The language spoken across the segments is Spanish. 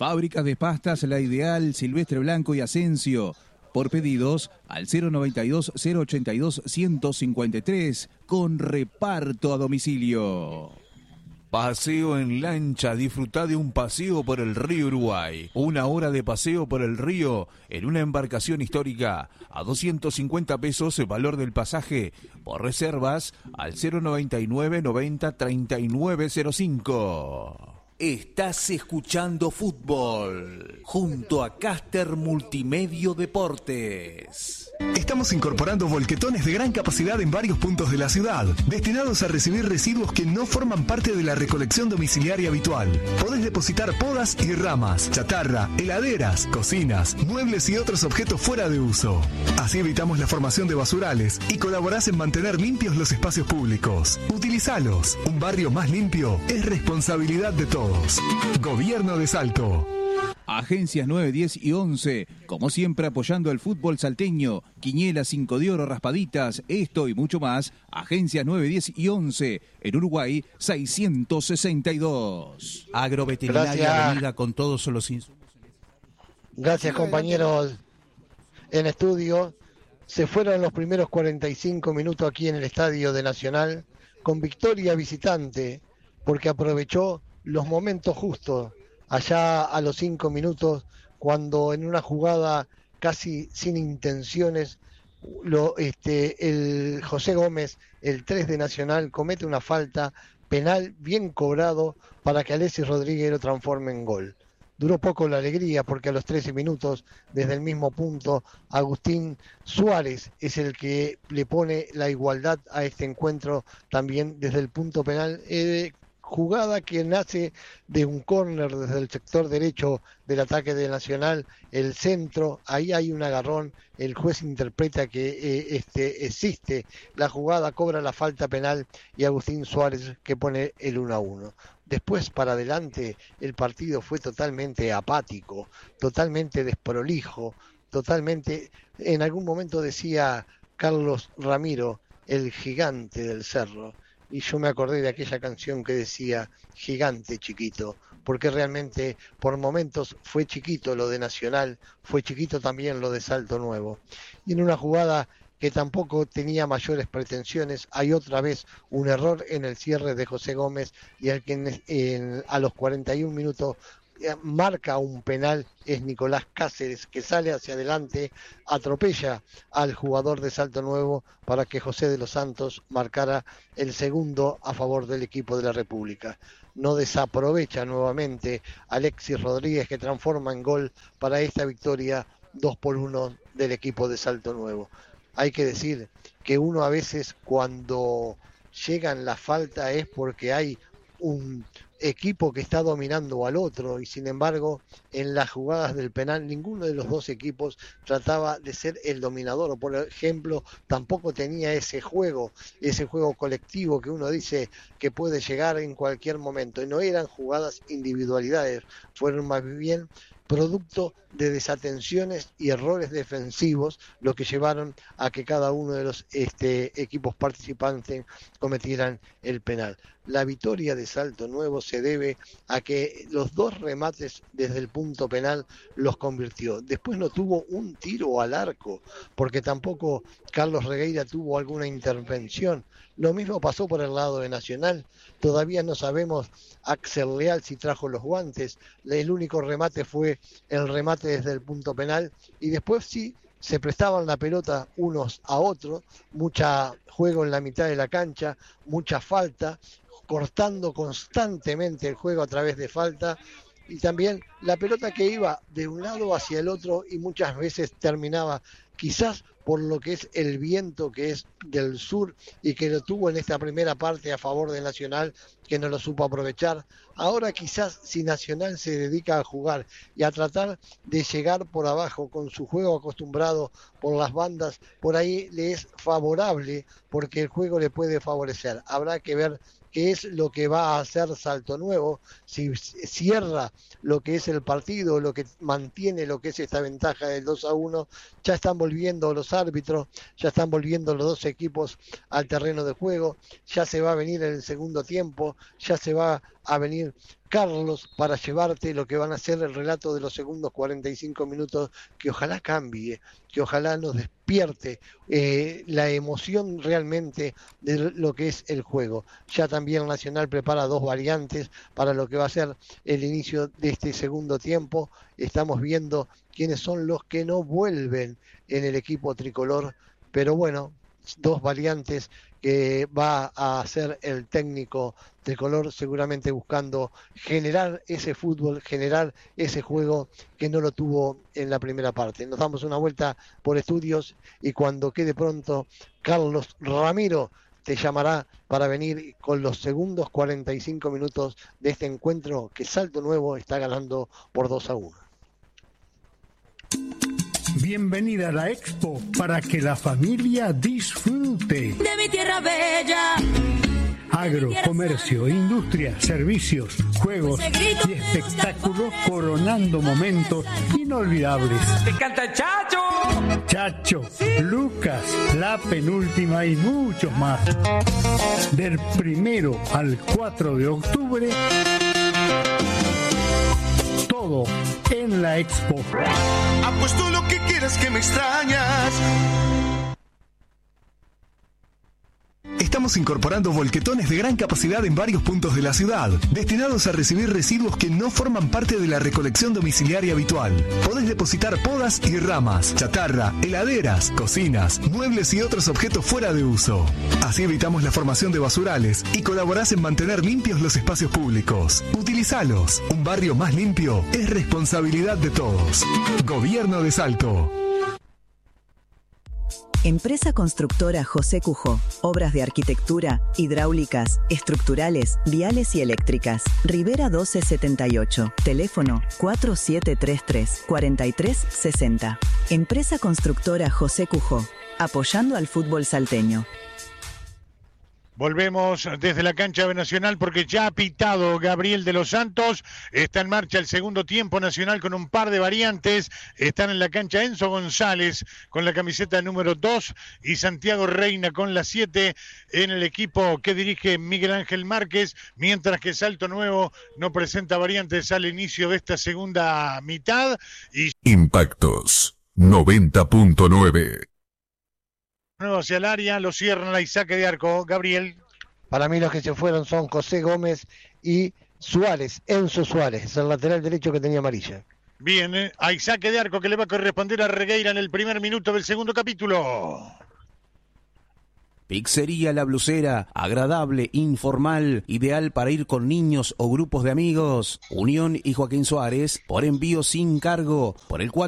Fábricas de pastas La Ideal, Silvestre Blanco y Asensio. Por pedidos al 092-082-153 con reparto a domicilio. Paseo en lancha, disfrutá de un paseo por el río Uruguay. 1 hora de paseo por el río en una embarcación histórica. A 250 pesos el valor del pasaje. Por reservas al 099 90 3905. Estás escuchando fútbol junto a Caster Multimedio Deportes. Estamos incorporando volquetones de gran capacidad en varios puntos de la ciudad, destinados a recibir residuos que no forman parte de la recolección domiciliaria habitual. Podés depositar podas y ramas, chatarra, heladeras, cocinas, muebles y otros objetos fuera de uso. Así evitamos la formación de basurales y colaborás en mantener limpios los espacios públicos. Utilizalos. Un barrio más limpio es responsabilidad de todos. Gobierno de Salto. Agencias 9, 10 y 11, como siempre apoyando el fútbol salteño. Quiniela 5 de oro, raspaditas, esto y mucho más. Agencias 9, 10 y 11, en Uruguay 662. Agroveterinaria Avenida con todos los insumos. Gracias, compañeros en estudio. Se fueron los primeros 45 minutos aquí en el Estadio de Nacional con victoria visitante, porque aprovechó los momentos justos. Allá a los 5 minutos, cuando en una jugada casi sin intenciones, el José Gómez, el 3 de Nacional, comete una falta penal bien cobrado para que Alexis Rodríguez lo transforme en gol. Duró poco la alegría porque a los 13 minutos, desde el mismo punto, Agustín Suárez es el que le pone la igualdad a este encuentro también desde el punto penal. Jugada que nace de un córner desde el sector derecho del ataque de Nacional, el centro, ahí hay un agarrón, el juez interpreta que existe la jugada, cobra la falta penal y Agustín Suárez que pone el 1-1. Después para adelante el partido fue totalmente apático, totalmente desprolijo, totalmente, en algún momento decía Carlos Ramiro, el gigante del cerro. Y yo me acordé de aquella canción que decía gigante chiquito, porque realmente por momentos fue chiquito lo de Nacional, fue chiquito también lo de Salto Nuevo. Y en una jugada que tampoco tenía mayores pretensiones, hay otra vez un error en el cierre de José Gómez y al que a los 41 minutos marca un penal es Nicolás Cáceres, que sale hacia adelante, atropella al jugador de Salto Nuevo para que José de los Santos marcara el segundo a favor del equipo de la República. No desaprovecha nuevamente Alexis Rodríguez, que transforma en gol para esta victoria 2-1 del equipo de Salto Nuevo. Hay que decir que uno a veces cuando llegan la falta es porque hay un equipo que está dominando al otro y sin embargo en las jugadas del penal ninguno de los dos equipos trataba de ser el dominador, o por ejemplo tampoco tenía ese juego colectivo que uno dice que puede llegar en cualquier momento, y no eran jugadas individualidades, fueron más bien producto de desatenciones y errores defensivos, lo que llevaron a que cada uno de los equipos participantes cometieran el penal. La victoria de Salto Nuevo se debe a que los dos remates desde el punto penal los convirtió. Después no tuvo un tiro al arco, porque tampoco Carlos Regueira tuvo alguna intervención. Lo mismo pasó por el lado de Nacional. Todavía no sabemos Axel Leal si trajo los guantes. El único remate fue el remate desde el punto penal y después sí se prestaban la pelota unos a otros, mucha juego en la mitad de la cancha, mucha falta, cortando constantemente el juego a través de falta, y también la pelota que iba de un lado hacia el otro y muchas veces terminaba quizás por lo que es el viento que es del sur y que lo tuvo en esta primera parte a favor de Nacional, que no lo supo aprovechar. Ahora quizás si Nacional se dedica a jugar y a tratar de llegar por abajo con su juego acostumbrado por las bandas, por ahí le es favorable porque el juego le puede favorecer. Habrá que ver qué es lo que va a hacer Salto Nuevo, si cierra lo que es el partido, lo que mantiene lo que es esta ventaja del 2-1, ya están volviendo los árbitros, ya están volviendo los dos equipos al terreno de juego, ya se va a venir en el segundo tiempo, ya se va a venir Carlos, para llevarte lo que van a ser el relato de los segundos 45 minutos, que ojalá cambie, que ojalá nos despierte la emoción realmente de lo que es el juego. Ya también Nacional prepara 2 variantes para lo que va a ser el inicio de este segundo tiempo. Estamos viendo quiénes son los que no vuelven en el equipo tricolor, pero bueno, 2 variantes que va a hacer el técnico tricolor, seguramente buscando generar ese fútbol, generar ese juego que no lo tuvo en la primera parte. Nos damos una vuelta por estudios y cuando quede pronto, Carlos Ramiro te llamará para venir con los segundos 45 minutos de este encuentro que Salto Nuevo está ganando por 2-1. Bienvenida a la Expo para que la familia disfrute. De mi tierra bella. Agro, comercio, industria, servicios, juegos y espectáculos coronando momentos inolvidables. ¡Te canta Chacho! Chacho, Lucas, La Penúltima y muchos más. Del 1 al 4 de octubre, todo en la Expo. Apuesto lo que quieras que me extrañas. Estamos incorporando volquetones de gran capacidad en varios puntos de la ciudad, destinados a recibir residuos que no forman parte de la recolección domiciliaria habitual. Podés depositar podas y ramas, chatarra, heladeras, cocinas, muebles y otros objetos fuera de uso. Así evitamos la formación de basurales y colaborás en mantener limpios los espacios públicos. Utilizalos. Un barrio más limpio es responsabilidad de todos. Gobierno de Salto. Empresa constructora José Cujó. Obras de arquitectura, hidráulicas, estructurales, viales y eléctricas. Rivera 1278. Teléfono 4733-4360. Empresa constructora José Cujó. Apoyando al fútbol salteño. Volvemos desde la cancha de Nacional porque ya ha pitado Gabriel de los Santos. Está en marcha el segundo tiempo Nacional con un par de variantes. Están en la cancha Enzo González con la camiseta número 2 y Santiago Reina con la 7 en el equipo que dirige Miguel Ángel Márquez, mientras que Salto Nuevo no presenta variantes al inicio de esta segunda mitad. Impactos 90.9. Nuevo hacia el área, lo cierran a saque de arco. Gabriel. Para mí los que se fueron son José Gómez y Suárez, Enzo Suárez, el lateral derecho que tenía amarilla. Bien, hay saque de arco que le va a corresponder a Regueira en el primer minuto del segundo capítulo. Pizzería La Blusera, agradable, informal, ideal para ir con niños o grupos de amigos. Unión y Joaquín Suárez, por envío sin cargo, por el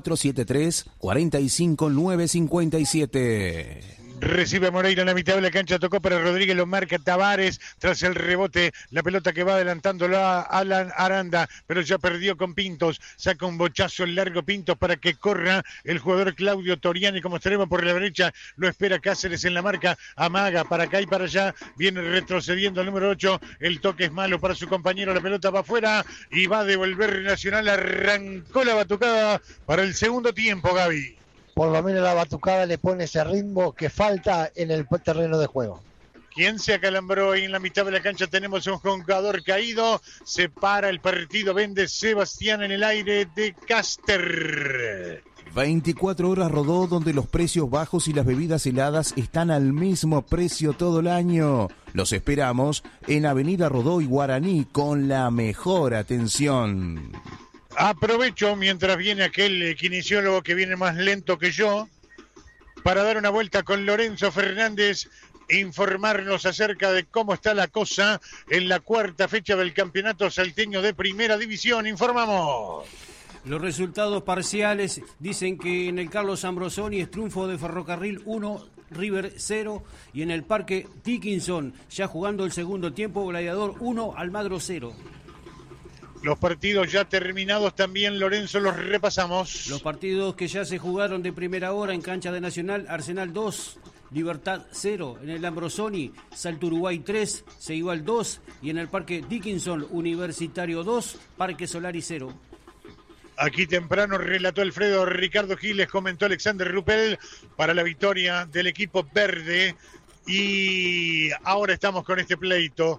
473-45957. Recibe Moreira en la mitad de la cancha, tocó para Rodríguez, lo marca Tavares, tras el rebote, la pelota que va adelantándolo a Alan Aranda, pero ya perdió con Pintos, saca un bochazo en largo Pintos para que corra el jugador Claudio Toriani como extremo por la derecha, lo espera Cáceres en la marca, amaga para acá y para allá, viene retrocediendo el número 8, el toque es malo para su compañero, la pelota va afuera y va a devolver Nacional, arrancó la batucada para el segundo tiempo, Gaby. Por lo menos la batucada le pone ese ritmo que falta en el terreno de juego. ¿Quién se acalambró ahí en la mitad de la cancha? Tenemos un jugador caído. Se para el partido. Vende Sebastián en el aire de Caster. 24 horas Rodó, donde los precios bajos y las bebidas heladas están al mismo precio todo el año. Los esperamos en Avenida Rodó y Guaraní con la mejor atención. Aprovecho mientras viene aquel kinesiólogo que viene más lento que yo para dar una vuelta con Lorenzo Fernández, informarnos acerca de cómo está la cosa en la cuarta fecha del campeonato salteño de primera división. Informamos. Los resultados parciales dicen que en el Carlos Ambrosoni es triunfo de Ferrocarril 1, River 0, y en el Parque Dickinson, ya jugando el segundo tiempo, Gladiador 1, Almagro 0. Los partidos ya terminados también, Lorenzo, los repasamos. Los partidos que ya se jugaron de primera hora en cancha de Nacional: Arsenal 2, Libertad 0. En el Ambrosoni, Salto Uruguay 3, Ceibal 2. Y en el Parque Dickinson, Universitario 2, Parque Solari 0. Aquí temprano relató Alfredo Ricardo Giles, comentó Alexander Rupel para la victoria del equipo verde. Y ahora estamos con este pleito.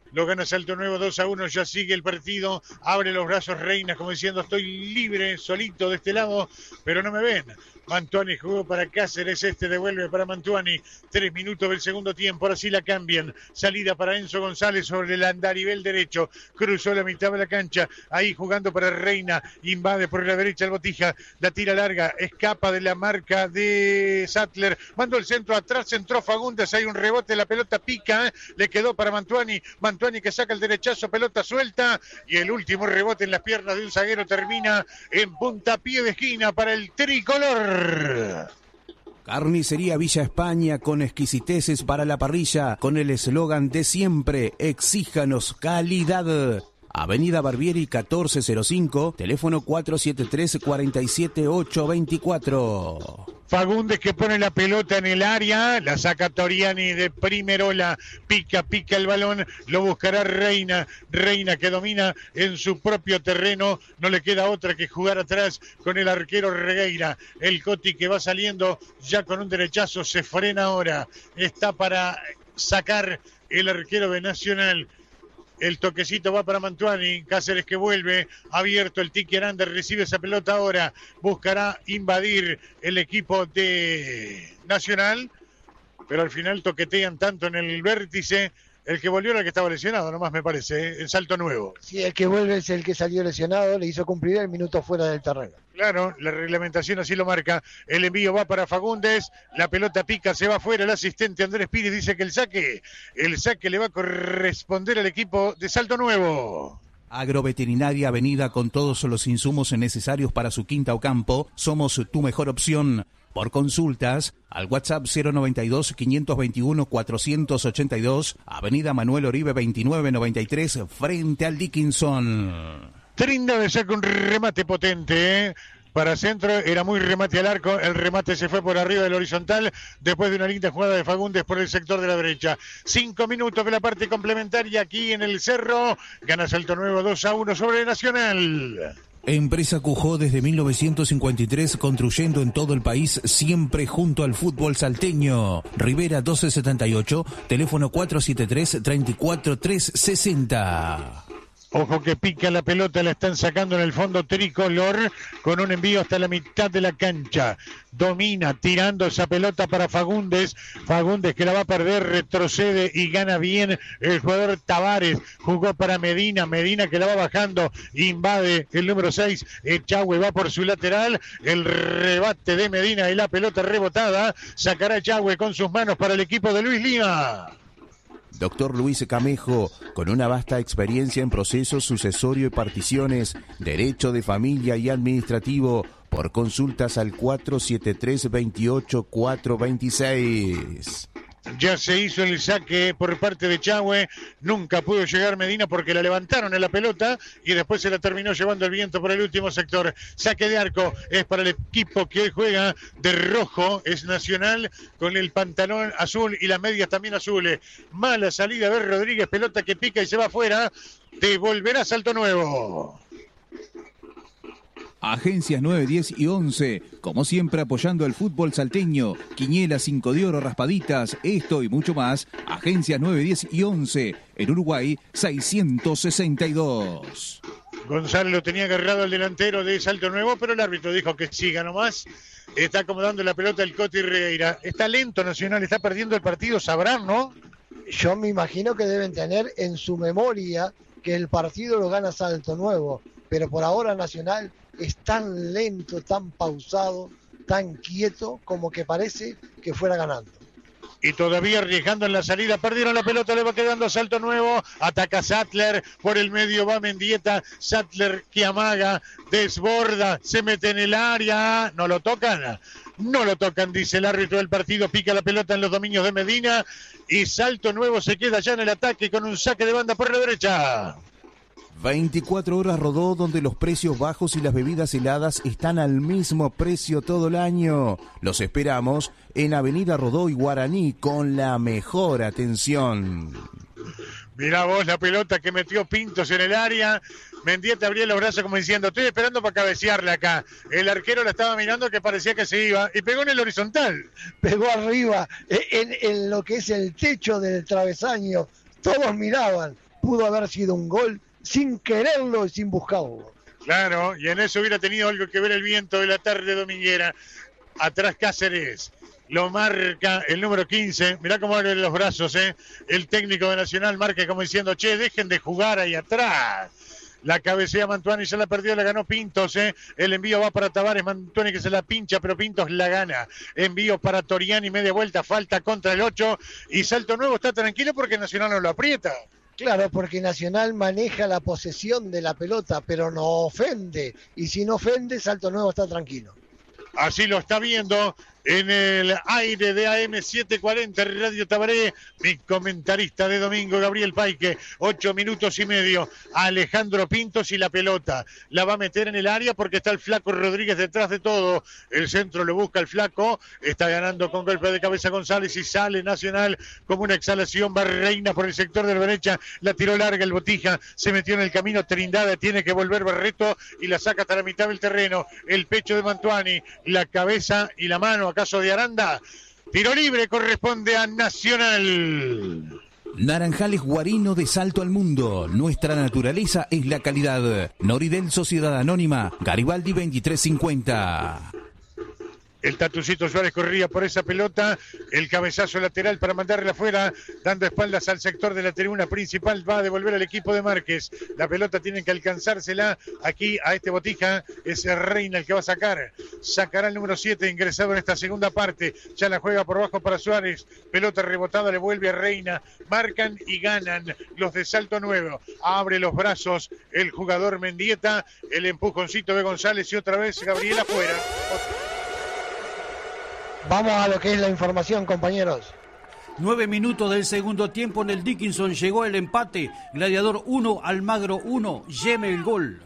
lo gana Salto Nuevo 2-1, ya sigue el partido, abre los brazos Reina como diciendo estoy libre, solito de este lado, pero no me ven. Mantuani jugó para Cáceres, devuelve para Mantuani, 3 minutos del segundo tiempo, ahora sí la cambian, salida para Enzo González sobre el andarivel derecho, cruzó la mitad de la cancha, ahí jugando para Reina, invade por la derecha el Botija, la tira larga, escapa de la marca de Sattler, mandó el centro atrás, centró Fagundes, hay un rebote, la pelota pica, le quedó para Mantuani que saca el derechazo, pelota suelta, y el último rebote en las piernas de un zaguero termina en puntapié de esquina para el tricolor. Carnicería Villa España, con exquisiteces para la parrilla, con el eslogan de siempre, exíjanos calidad. Avenida Barbieri 1405, teléfono 473-47824. Fagundes que pone la pelota en el área, la saca Toriani de primerola, pica el balón, lo buscará Reina que domina en su propio terreno, no le queda otra que jugar atrás con el arquero Regueira, el Coti que va saliendo ya con un derechazo, se frena ahora, está para sacar el arquero de Nacional. El toquecito va para Mantuani, Cáceres que vuelve, abierto el Tiki Aranda, recibe esa pelota ahora, buscará invadir el equipo de Nacional, pero al final toquetean tanto en el vértice, el que volvió era el que estaba lesionado, nomás me parece, el Salto Nuevo. Sí, el que vuelve es el que salió lesionado, le hizo cumplir el minuto fuera del terreno. Claro, la reglamentación así lo marca. El envío va para Fagundes, la pelota pica, se va afuera, el asistente Andrés Pires dice que el saque le va a corresponder al equipo de Salto Nuevo. Agroveterinaria Avenida, con todos los insumos necesarios para su quinta o campo, somos tu mejor opción. Por consultas, al WhatsApp 092-521-482, Avenida Manuel Oribe 2993, frente al Dickinson. Trindade saca un remate potente, para centro, era muy remate al arco, el remate se fue por arriba del horizontal, después de una linda jugada de Fagundes por el sector de la derecha. 5 minutos de la parte complementaria aquí en el Cerro, gana Salto Nuevo 2-1 sobre Nacional. Empresa Cujó desde 1953, construyendo en todo el país, siempre junto al fútbol salteño. Rivera 1278, teléfono 473-34360. Ojo que pica la pelota, la están sacando en el fondo tricolor con un envío hasta la mitad de la cancha. Domina tirando esa pelota para Fagundes. Fagundes que la va a perder, retrocede y gana bien el jugador Tavares. Jugó para Medina que la va bajando, invade el número 6. Echagüe va por su lateral. El rebate de Medina y la pelota rebotada. Sacará Echagüe con sus manos para el equipo de Luis Lima. Doctor Luis Camejo, con una vasta experiencia en procesos sucesorio y particiones, derecho de familia y administrativo, por consultas al 473-28-426. Ya se hizo el saque por parte de Echagüe, nunca pudo llegar Medina porque la levantaron en la pelota y después se la terminó llevando el viento por el último sector. Saque de arco es para el equipo que hoy juega de rojo, es Nacional, con el pantalón azul y las medias también azules. Mala salida de Rodríguez, pelota que pica y se va afuera, devolverá Salto Nuevo. Agencias 9, 10 y 11, como siempre apoyando el fútbol salteño. Quiniela, 5 de oro, raspaditas, esto y mucho más. Agencias 9, 10 y 11, en Uruguay 662. González lo tenía agarrado al delantero de Salto Nuevo, pero el árbitro dijo que siga nomás. Está acomodando la pelota el Coti Regueira. Está lento Nacional, está perdiendo el partido, sabrán, ¿no? Yo me imagino que deben tener en su memoria que el partido lo gana Salto Nuevo, pero por ahora Nacional es tan lento, tan pausado, tan quieto, como que parece que fuera ganando. Y todavía arriesgando en la salida, perdieron la pelota, le va quedando Salto Nuevo, ataca Sattler, por el medio va Mendieta, Sattler que amaga, desborda, se mete en el área, no lo tocan, dice el árbitro del partido, pica la pelota en los dominios de Medina, y Salto Nuevo se queda ya en el ataque con un saque de banda por la derecha. 24 horas Rodó, donde los precios bajos y las bebidas heladas están al mismo precio todo el año. Los esperamos en Avenida Rodó y Guaraní con la mejor atención. Mirá vos la pelota que metió Pintos en el área. Mendieta abría los brazos como diciendo, estoy esperando para cabecearle acá. El arquero la estaba mirando que parecía que se iba y pegó en el horizontal. Pegó arriba, en lo que es el techo del travesaño. Todos miraban. pudo haber sido un gol sin quererlo y sin buscarlo. Claro, y en eso hubiera tenido algo que ver el viento de la tarde dominguera. Atrás Cáceres, lo marca el número 15, mirá cómo abre los brazos, el técnico de Nacional marca como diciendo, che, dejen de jugar ahí atrás. La cabecea Mantuani, ya la perdió, la ganó Pintos, el envío va para Tavares, Mantuani que se la pincha, pero Pintos la gana. Envío para Toriani, media vuelta, falta contra el 8, y Salto Nuevo está tranquilo porque Nacional no lo aprieta. Claro, porque Nacional maneja la posesión de la pelota, pero no ofende. Y si no ofende, Salto Nuevo está tranquilo. Así lo está viendo en el aire de AM740 Radio Tabaré, mi comentarista de domingo, Gabriel Paique. 8 minutos y medio. Alejandro Pintos y la pelota. La va a meter en el área porque está el Flaco Rodríguez detrás de todo. El centro lo busca el Flaco. Está ganando con golpe de cabeza González y sale Nacional como una exhalación. Va Reina por el sector de la derecha. La tiró larga el Botija. Se metió en el camino Trindade. Tiene que volver Barreto y la saca hasta la mitad del terreno. El pecho de Mantuani. La cabeza y la mano. ¿Acaso de Aranda? Tiro libre corresponde a Nacional. Naranjales Guarino de Salto al Mundo. Nuestra naturaleza es la calidad. Noridel Sociedad Anónima. Garibaldi 2350. El Tatucito Suárez corría por esa pelota, el cabezazo lateral para mandarla afuera, dando espaldas al sector de la tribuna principal, va a devolver al equipo de Márquez. La pelota tienen que alcanzársela aquí a este Botija, es Reina el que va a sacar. Sacará el número 7, ingresado en esta segunda parte, ya la juega por bajo para Suárez, pelota rebotada, le vuelve a Reina, marcan y ganan los de Salto Nuevo. Abre los brazos el jugador Mendieta, el empujoncito de González y otra vez Gabriel afuera. Vamos a lo que es la información, compañeros. 9 minutos del segundo tiempo en el Dickinson. Llegó el empate. Gladiador 1, Almagro 1. Yeme el gol.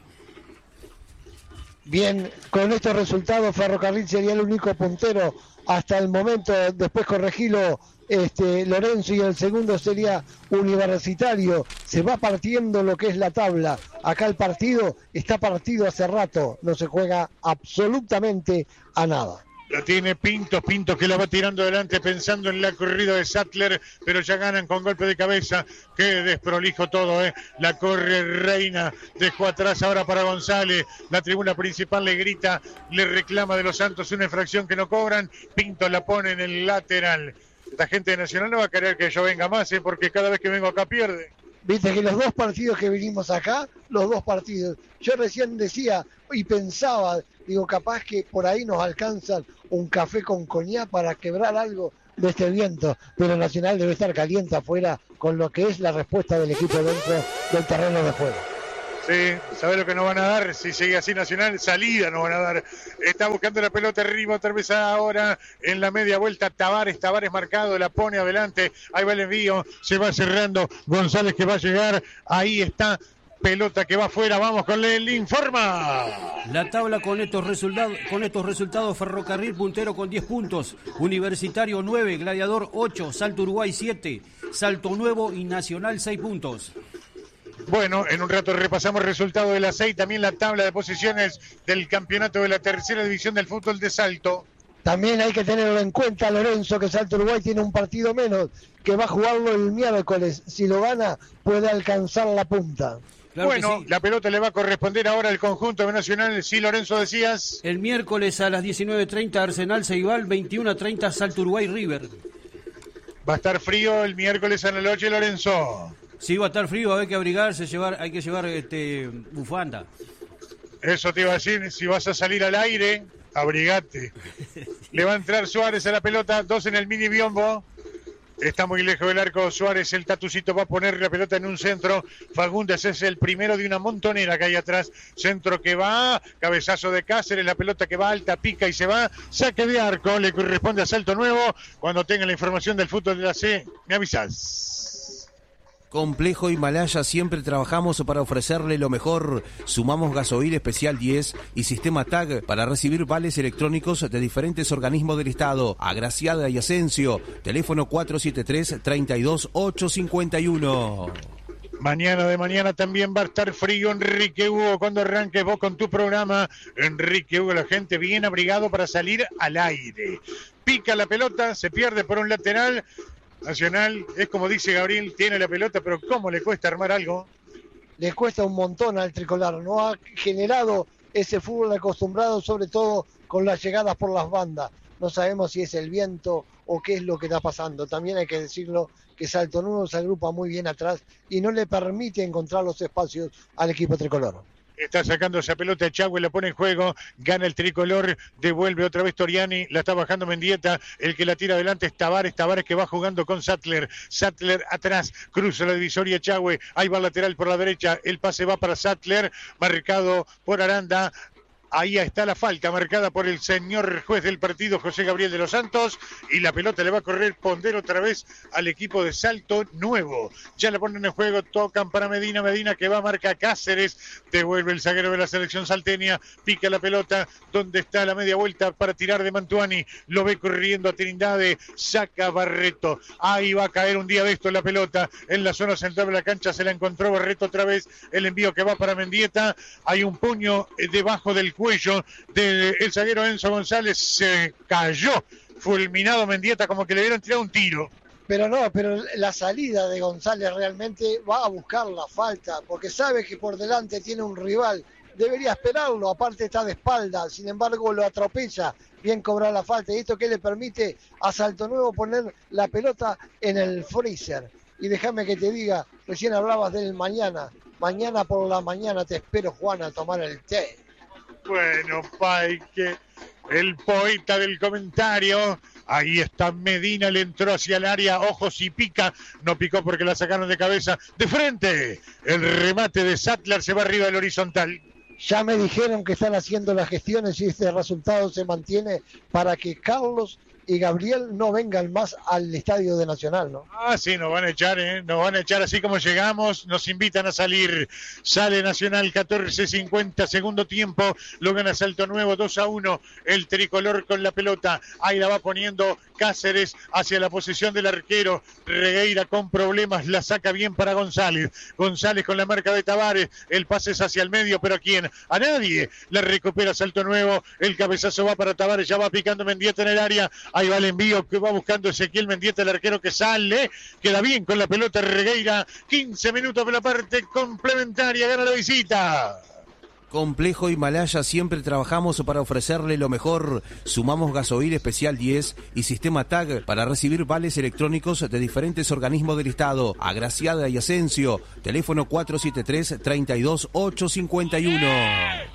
Bien, con estos resultados Ferrocarril sería el único puntero hasta el momento. Después corregilo Lorenzo y el segundo sería Universitario. Se va partiendo lo que es la tabla. Acá el partido está partido hace rato. No se juega absolutamente a nada. La tiene Pintos que la va tirando adelante pensando en la corrida de Sattler, pero ya ganan con golpe de cabeza. Qué desprolijo todo, La corre Reina, dejó atrás ahora para González. La tribuna principal le grita, le reclama de los Santos una infracción que no cobran. Pintos la pone en el lateral. La gente de Nacional no va a querer que yo venga más, porque cada vez que vengo acá pierde. Viste que los dos partidos que vinimos acá, los dos partidos, yo recién decía y pensaba, digo, capaz que por ahí nos alcanzan un café con coñac para quebrar algo de este viento, pero Nacional debe estar caliente afuera con lo que es la respuesta del equipo dentro del terreno de juego. Sí, ¿sabés lo que nos van a dar? Si sigue así Nacional, salida nos van a dar. Está buscando la pelota arriba, otra vez ahora en la media vuelta. Tavares marcado, la pone adelante. Ahí va el envío, se va cerrando. González que va a llegar, ahí está. Pelota que va afuera, vamos con el informa. La tabla con estos resultados, Ferrocarril puntero con 10 puntos, Universitario 9, Gladiador 8, Salto Uruguay 7, Salto Nuevo y Nacional 6 puntos. Bueno, en un rato repasamos el resultado de la 6, también la tabla de posiciones del campeonato de la tercera división del fútbol de Salto. También hay que tenerlo en cuenta, Lorenzo, que Salto Uruguay tiene un partido menos, que va a jugarlo el miércoles. Si lo gana, puede alcanzar la punta. Claro, bueno, sí. La pelota le va a corresponder ahora al conjunto de Nacional. Sí, Lorenzo, decías. El miércoles a las 19:30 Arsenal Ceibal, 21:30 Salto Uruguay River. Va a estar frío el miércoles a la noche, Lorenzo. Sí, va a estar frío, hay que abrigarse, hay que llevar bufanda. Eso te iba a decir, si vas a salir al aire, abrigate. Le va a entrar Suárez a la pelota, 2 en el mini biombo. Está muy lejos del arco Suárez, el Tatucito va a poner la pelota en un centro. Fagundes es el primero de una montonera que hay atrás. Centro que va, cabezazo de Cáceres, la pelota que va alta, pica y se va. Saque de arco, le corresponde a Salto Nuevo. Cuando tenga la información del fútbol de la C, me avisas. Complejo Himalaya, siempre trabajamos para ofrecerle lo mejor. Sumamos gasoil especial 10 y sistema TAG para recibir vales electrónicos de diferentes organismos del Estado. Agraciada y Asensio, teléfono 473-32851. Mañana de mañana también va a estar frío, Enrique Hugo, cuando arranques vos con tu programa. Enrique Hugo, la gente bien abrigado para salir al aire. Pica la pelota, se pierde por un lateral. Nacional, es como dice Gabriel, tiene la pelota, pero ¿cómo le cuesta armar algo? Le cuesta un montón al tricolor, no ha generado ese fútbol acostumbrado, sobre todo con las llegadas por las bandas. No sabemos si es el viento o qué es lo que está pasando. También hay que decirlo que Salto Nuevo se agrupa muy bien atrás y no le permite encontrar los espacios al equipo tricolor. Está sacando esa pelota Echagüe, la pone en juego, gana el tricolor, devuelve otra vez Toriani, la está bajando Mendieta, el que la tira adelante es Tavares que va jugando con Sattler atrás, cruza la divisoria Echagüe, ahí va lateral por la derecha, el pase va para Sattler, marcado por Aranda. Ahí está la falta marcada por el señor juez del partido, José Gabriel de los Santos, y la pelota le va a correr Ponder otra vez al equipo de Salto Nuevo. Ya la ponen en juego, tocan para Medina que va a marcar Cáceres, devuelve el zaguero de la selección salteña, pica la pelota, donde está la media vuelta para tirar de Mantuani, lo ve corriendo a Trindade, saca Barreto, ahí va a caer un día de esto la pelota, en la zona central de la cancha se la encontró Barreto otra vez, el envío que va para Mendieta, hay un puño debajo del cuello del zaguero Enzo González, se cayó fulminado Mendieta como que le hubieran tirado un tiro. Pero la salida de González realmente va a buscar la falta, porque sabe que por delante tiene un rival, debería esperarlo, aparte está de espalda, sin embargo lo atropella, bien cobrar la falta, y esto que le permite a Salto Nuevo poner la pelota en el freezer. Y déjame que te diga, recién hablabas del mañana por la mañana te espero, Juan, a tomar el té. Bueno, Paique, el poeta del comentario. Ahí está Medina, le entró hacia el área, ojos y pica. No picó porque la sacaron de cabeza. De frente, el remate de Sattler se va arriba del horizontal. Ya me dijeron que están haciendo las gestiones y este resultado se mantiene para que Carlos y Gabriel no vengan más al estadio de Nacional, ¿no? Ah, sí, nos van a echar, nos van a echar así como llegamos, nos invitan a salir. Sale Nacional, 14:50, segundo tiempo, lo gana Salto Nuevo, 2-1, el tricolor con la pelota, ahí la va poniendo Cáceres hacia la posición del arquero, Regueira con problemas, la saca bien para González con la marca de Tavares, el pase es hacia el medio, pero ¿a quién? A nadie, la recupera Salto Nuevo, el cabezazo va para Tavares, ya va picando Mendieta en el área. Ahí va el envío que va buscando Ezequiel Mendieta, el arquero que sale. Queda bien con la pelota Regueira. 15 minutos de la parte complementaria. Gana la visita. Complejo Himalaya, siempre trabajamos para ofrecerle lo mejor. Sumamos gasoil especial 10 y sistema TAG para recibir vales electrónicos de diferentes organismos del Estado. Agraciada y Asensio. Teléfono 473-32851.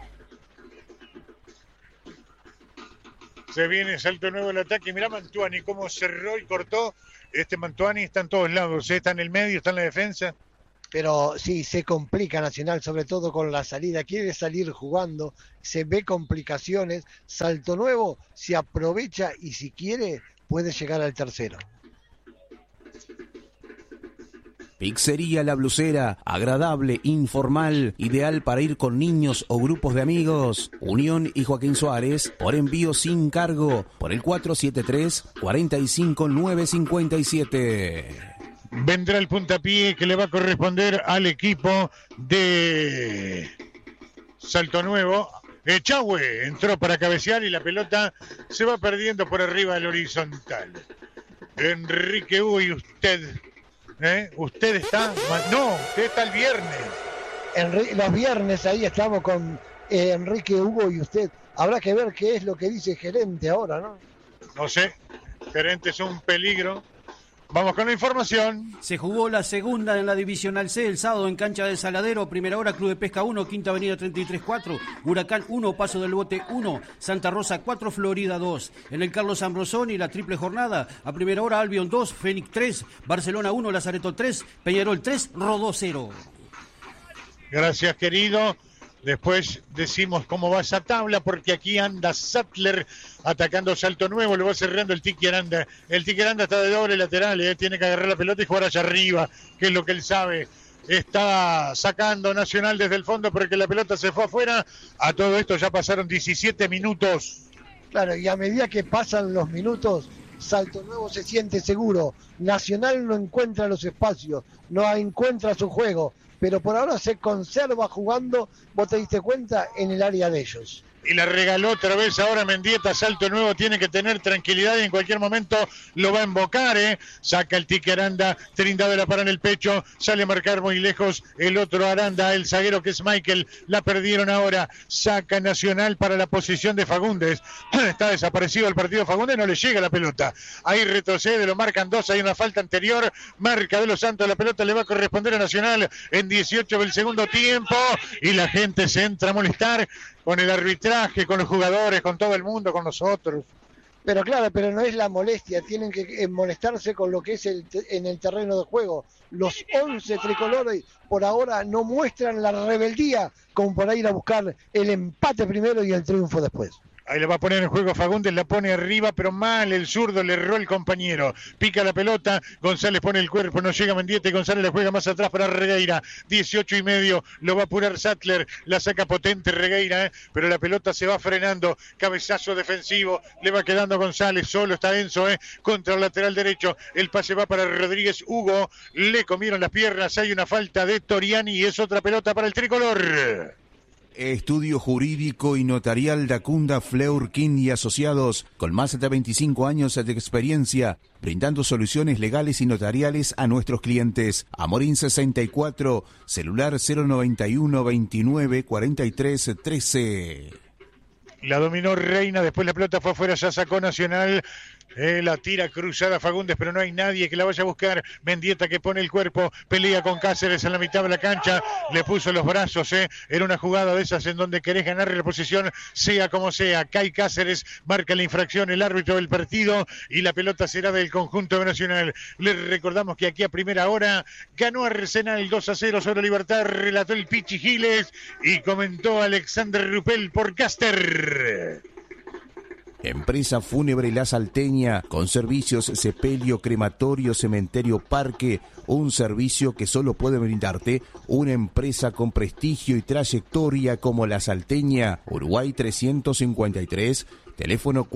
Se viene Salto Nuevo el ataque. Mirá Mantuani cómo cerró y cortó. Mantuani está en todos lados. Está en el medio, está en la defensa. Pero sí, se complica Nacional, sobre todo con la salida. Quiere salir jugando, se ve complicaciones. Salto Nuevo se aprovecha y si quiere puede llegar al tercero. Pizzería La Blusera, agradable, informal, ideal para ir con niños o grupos de amigos. Unión y Joaquín Suárez, por envío sin cargo, por el 473-45957. Vendrá el puntapié que le va a corresponder al equipo de Salto Nuevo. Echagüe entró para cabecear y la pelota se va perdiendo por arriba del horizontal. Enrique Hugo, y usted... ¿Usted está? No, usted está el viernes. Los viernes ahí estamos con Enrique Hugo y usted. Habrá que ver qué es lo que dice el gerente ahora, ¿no? No sé, gerente es un peligro. Vamos con la información. Se jugó la segunda en la Divisional C el sábado en cancha de Saladero. Primera hora, Club de Pesca 1, Quinta Avenida 33-4. Huracán 1, Paso del Bote 1. Santa Rosa 4, Florida 2. En el Carlos Ambrosoni, la triple jornada. A primera hora, Albion 2, Fénix 3. Barcelona 1, Lazareto 3. Peñarol 3, Rodó 0. Gracias, querido. Después decimos cómo va esa tabla, porque aquí anda Sattler atacando Salto Nuevo, le va cerrando el Tiki Aranda. El Tiki Aranda está de doble lateral, tiene que agarrar la pelota y jugar allá arriba, que es lo que él sabe. Está sacando Nacional desde el fondo porque la pelota se fue afuera. A todo esto ya pasaron 17 minutos. Claro, y a medida que pasan los minutos, Salto Nuevo se siente seguro. Nacional no encuentra los espacios, no encuentra su juego, pero por ahora se conserva jugando, vos te diste cuenta, en el área de ellos. y la regaló otra vez ahora Mendieta. Salto Nuevo tiene que tener tranquilidad y en cualquier momento lo va a embocar, saca el tique Aranda, Trindade la para en el pecho, sale a marcar muy lejos el otro Aranda, el zaguero que es Michael, la perdieron ahora, saca Nacional para la posición de Fagundes. Está desaparecido el partido Fagundes, no le llega la pelota, ahí retrocede, lo marcan dos, hay una falta anterior, marca de los Santos, la pelota le va a corresponder a Nacional en 18 del segundo tiempo y la gente se entra a molestar con el arbitraje, con los jugadores, con todo el mundo, con nosotros. Pero claro, pero no es la molestia, tienen que molestarse con lo que es en el terreno de juego. Los 11 tricolores por ahora no muestran la rebeldía como para ir a buscar el empate primero y el triunfo después. Ahí le va a poner en juego Fagundes, la pone arriba, pero mal, el zurdo le erró el compañero. Pica la pelota, González pone el cuerpo, no llega Mendieta y González le juega más atrás para Regueira. 18,5, lo va a apurar Sattler, la saca potente Regueira, pero la pelota se va frenando. Cabezazo defensivo, le va quedando González, solo está Enzo, contra el lateral derecho. El pase va para Rodríguez Hugo, le comieron las piernas, hay una falta de Toriani y es otra pelota para el tricolor. Estudio jurídico y notarial Dacunda Fleur King y Asociados, con más de 25 años de experiencia, brindando soluciones legales y notariales a nuestros clientes. Amorín 64, celular 091 29 43 13. La dominó Reina, después la pelota fue afuera, ya sacó Nacional. La tira cruzada Fagundes, pero no hay nadie que la vaya a buscar. Mendieta que pone el cuerpo, pelea con Cáceres en la mitad de la cancha, le puso los brazos, era una jugada de esas en donde querés ganar la posición, sea como sea. Cae Cáceres, marca la infracción el árbitro del partido y la pelota será del conjunto de Nacional. Les recordamos que aquí a primera hora ganó Arsenal 2-0 sobre Libertad, relató el Pichi Giles y comentó Alexander Rupel por Caster. Empresa Fúnebre La Salteña, con servicios sepelio, crematorio, cementerio, parque, un servicio que solo puede brindarte una empresa con prestigio y trayectoria como La Salteña. Uruguay 353, teléfono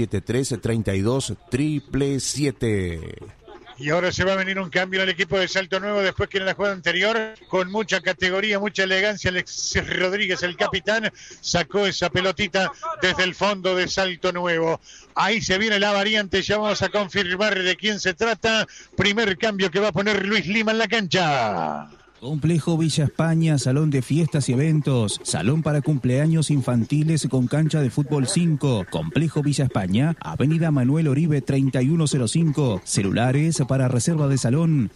473-32-777. Y ahora se va a venir un cambio en el equipo de Salto Nuevo después que en la jugada anterior, con mucha categoría, mucha elegancia, Alexis Rodríguez, el capitán, sacó esa pelotita desde el fondo de Salto Nuevo. Ahí se viene la variante, ya vamos a confirmar de quién se trata. Primer cambio que va a poner Luis Lima en la cancha. Complejo Villa España, salón de fiestas y eventos, salón para cumpleaños infantiles con cancha de fútbol 5. Complejo Villa España, Avenida Manuel Oribe 3105. Celulares para reserva de salón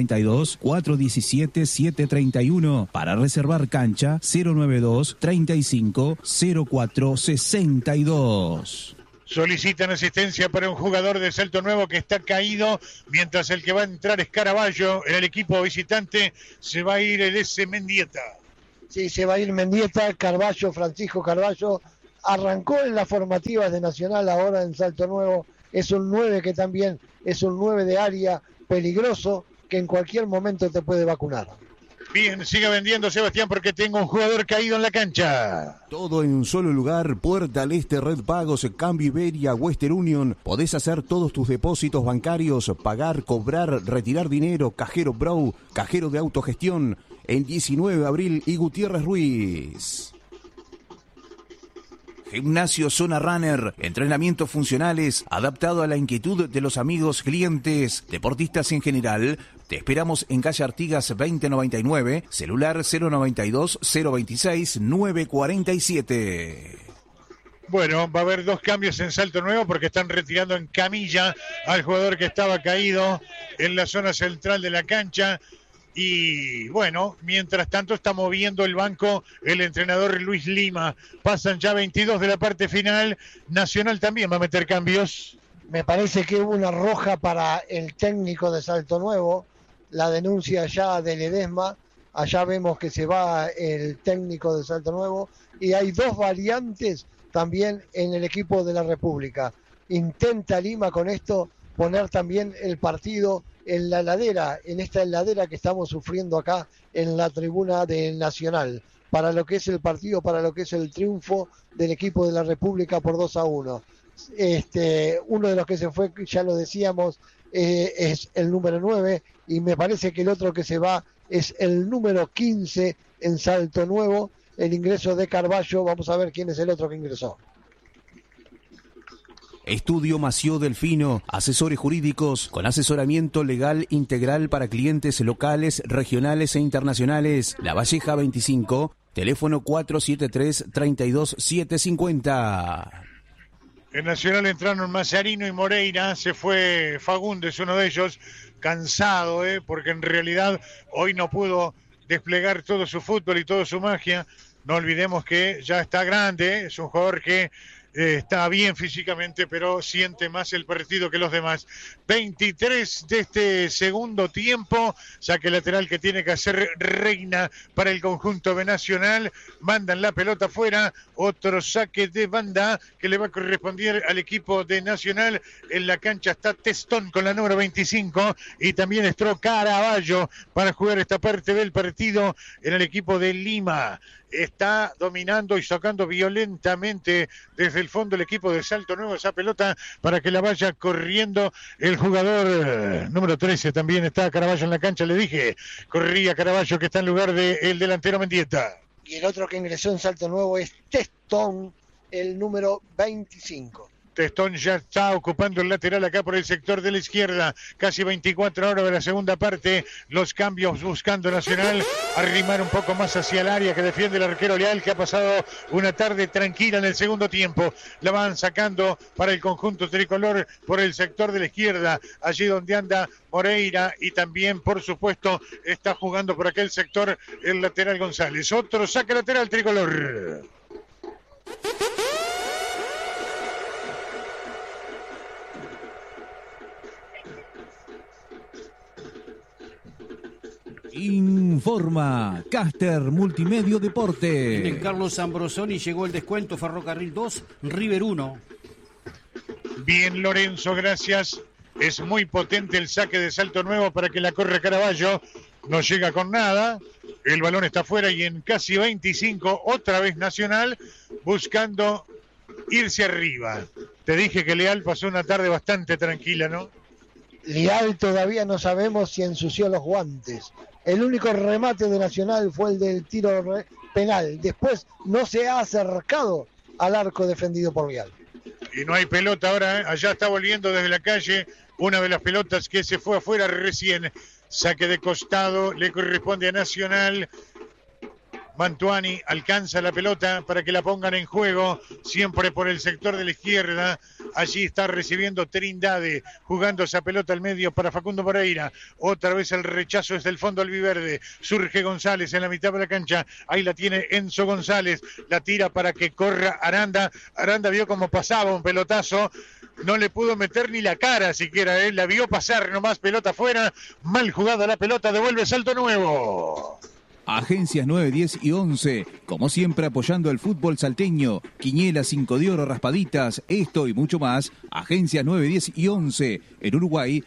092-417-731. Para reservar cancha 092-35-0462. Solicitan asistencia para un jugador de Salto Nuevo que está caído, mientras el que va a entrar es Caraballo. En el equipo visitante se va a ir el S. Mendieta. Sí, se va a ir Mendieta, Carballo, Francisco Carballo. Arrancó en las formativas de Nacional, ahora en Salto Nuevo. Es un 9 que también es un 9 de área peligroso que en cualquier momento te puede vacunar. Bien, siga vendiendo Sebastián porque tengo un jugador caído en la cancha. Todo en un solo lugar, Puerta al Este, Red Pagos, Cambio Iberia, Western Union. Podés hacer todos tus depósitos bancarios, pagar, cobrar, retirar dinero, cajero Bro, cajero de autogestión, en 19 de abril y Gutiérrez Ruiz. Gimnasio Zona Runner, entrenamientos funcionales, adaptado a la inquietud de los amigos, clientes, deportistas en general. Te esperamos en calle Artigas 2099, celular 092-026-947. Bueno, va a haber dos cambios en Salto Nuevo porque están retirando en camilla al jugador que estaba caído en la zona central de la cancha. Y bueno, mientras tanto está moviendo el banco el entrenador Luis Lima. Pasan ya 22 de la parte final. Nacional también va a meter cambios. Me parece que hubo una roja para el técnico de Salto Nuevo. La denuncia ya de Ledesma. Allá vemos que se va el técnico de Salto Nuevo. Y hay dos variantes también en el equipo de la República. Intenta Lima con esto poner también el partido en la heladera, en esta heladera que estamos sufriendo acá en la tribuna del Nacional, para lo que es el partido, para lo que es el triunfo del equipo de la República por 2-1. Uno de los que se fue, ya lo decíamos, es el número 9, y me parece que el otro que se va es el número 15 en Salto Nuevo, el ingreso de Carballo. Vamos a ver quién es el otro que ingresó. Estudio Mació Delfino, asesores jurídicos con asesoramiento legal integral para clientes locales, regionales e internacionales. La Valleja 25, teléfono 473-32750. En Nacional entraron Mazarino y Moreira, se fue Fagundes, uno de ellos, cansado, porque en realidad hoy no pudo desplegar todo su fútbol y toda su magia. No olvidemos que ya está grande, es un jugador que está bien físicamente, pero siente más el partido que los demás. 23 de este segundo tiempo, saque lateral que tiene que hacer Reina para el conjunto de Nacional, mandan la pelota afuera, otro saque de banda que le va a corresponder al equipo de Nacional. En la cancha está Testón con la número 25 y también entró Caraballo para jugar esta parte del partido en el equipo de Lima. Está dominando y sacando violentamente desde el fondo el equipo de Salto Nuevo esa pelota para que la vaya corriendo el jugador número 13. También está Caraballo en la cancha, le dije, corría Caraballo que está en lugar del delantero Mendieta. Y el otro que ingresó en Salto Nuevo es Testón, el número 25. Testón ya está ocupando el lateral acá por el sector de la izquierda. Casi 24 horas de la segunda parte. Los cambios buscando Nacional arrimar un poco más hacia el área que defiende el arquero Leal, que ha pasado una tarde tranquila en el segundo tiempo. La van sacando para el conjunto tricolor por el sector de la izquierda. Allí donde anda Moreira y también, por supuesto, está jugando por aquel sector el lateral González. Otro saque lateral tricolor. Informa Caster Multimedio Deporte. En el Carlos Ambrosoni llegó el descuento, Ferrocarril 2, River 1. Bien, Lorenzo, gracias. Es muy potente el saque de Salto Nuevo para que la corra Caraballo. No llega con nada. El balón está fuera y en casi 25, otra vez Nacional, buscando irse arriba. Te dije que Leal pasó una tarde bastante tranquila, ¿no? Leal todavía no sabemos si ensució los guantes. El único remate de Nacional fue el del tiro penal. Después no se ha acercado al arco defendido por Leal. Y no hay pelota ahora, allá está volviendo desde la calle una de las pelotas que se fue afuera recién. Saque de costado, le corresponde a Nacional. Mantuani alcanza la pelota para que la pongan en juego, siempre por el sector de la izquierda. Allí está recibiendo Trindade, jugando esa pelota al medio para Facundo Moreira. Otra vez el rechazo desde el fondo albiverde. Surge González en la mitad de la cancha. Ahí la tiene Enzo González. La tira para que corra Aranda. Aranda vio cómo pasaba un pelotazo. No le pudo meter ni la cara siquiera. La vio pasar nomás, pelota afuera. Mal jugada la pelota, devuelve Salto Nuevo. Agencias 9, 10 y 11, como siempre apoyando el fútbol salteño. Quiniela 5 de oro, raspaditas, esto y mucho más. Agencias 9, 10 y 11, en Uruguay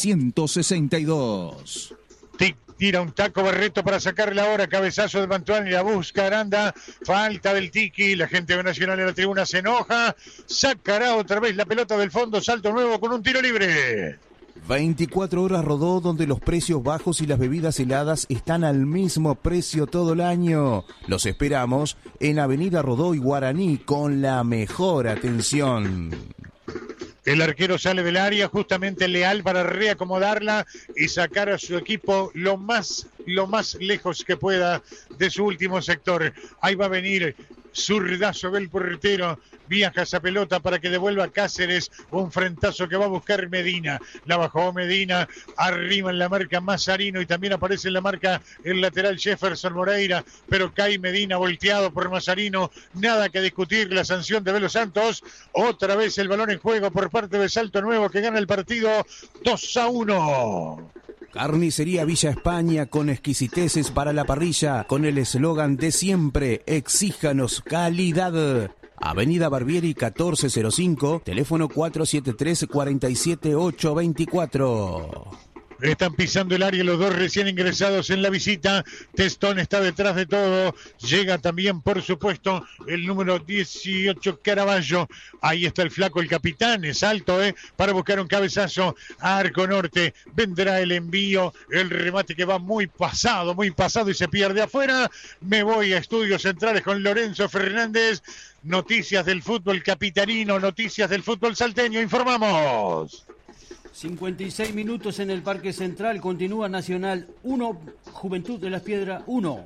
662. Tira un taco Barreto para sacarla ahora, cabezazo de Mantuani, la busca Aranda, falta del Tiki, la gente de Nacional en la tribuna se enoja, sacará otra vez la pelota del fondo, Salto Nuevo con un tiro libre. 24 horas Rodó, donde los precios bajos y las bebidas heladas están al mismo precio todo el año. Los esperamos en Avenida Rodó y Guaraní con la mejor atención. El arquero sale del área, justamente Leal para reacomodarla y sacar a su equipo lo más lejos que pueda de su último sector. Ahí va a venir zurdazo del portero. Viaja esa pelota para que devuelva a Cáceres, un frentazo que va a buscar Medina. La bajó Medina, arriba en la marca Mazarino y también aparece en la marca el lateral Jefferson Moreira, pero cae Medina volteado por Mazarino. Nada que discutir, la sanción de Velo Santos. Otra vez el balón en juego por parte de Salto Nuevo que gana el partido 2-1. Carnicería Villa España con exquisiteces para la parrilla, con el eslogan de siempre, exíjanos calidad. Avenida Barbieri 1405, teléfono 473-47824. Están pisando el área los dos recién ingresados en la visita. Testón está detrás de todo. Llega también, por supuesto, el número 18, Caraballo. Ahí está el flaco, el capitán. Es alto, para buscar un cabezazo a Arco Norte. Vendrá el envío. El remate que va muy pasado y se pierde afuera. Me voy a Estudios Centrales con Lorenzo Fernández. Noticias del fútbol capitalino, noticias del fútbol salteño. Informamos. 56 minutos en el Parque Central. Continúa Nacional 1, Juventud de las Piedras 1.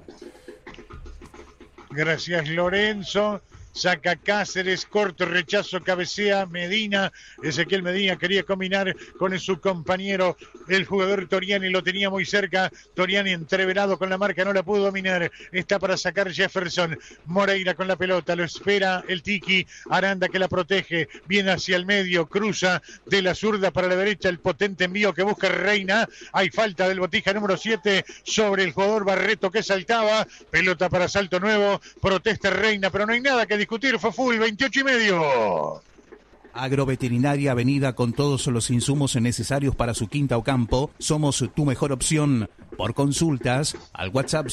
Gracias, Lorenzo. Saca Cáceres, corto, rechazo, cabecea Medina. Ezequiel Medina quería combinar con su compañero, el jugador Toriani, lo tenía muy cerca. Toriani entreverado con la marca, no la pudo dominar. Está para sacar Jefferson. Moreira con la pelota, lo espera el Tiki. Aranda que la protege, viene hacia el medio, cruza de la zurda para la derecha, el potente envío que busca Reina. Hay falta del Botija número 7 sobre el jugador Barreto que saltaba. Pelota para Salto Nuevo, protesta Reina, pero no hay nada que discutir, fue full, 28:30. Agroveterinaria Avenida con todos los insumos necesarios para su quinta o campo. Somos tu mejor opción. Por consultas, al WhatsApp